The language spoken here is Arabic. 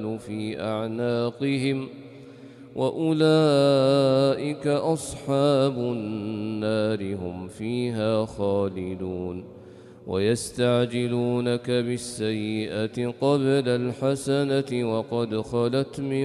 في أعناقهم وأولئك أصحاب النار هم فيها خالدون ويستعجلونك بالسيئة قبل الحسنة وقد خلت من